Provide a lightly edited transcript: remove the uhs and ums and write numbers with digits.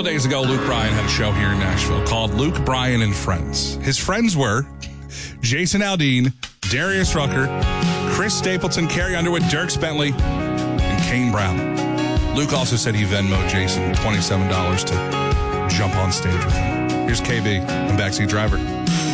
couple days ago, Luke Bryan had a show here in Nashville called Luke Bryan and Friends. His friends were Jason Aldean, Darius Rucker, Chris Stapleton, Carrie Underwood, Dierks Bentley, and Kane Brown. Luke also said he Venmoed Jason $27 to jump on stage with him. Here's KB and Backseat Driver.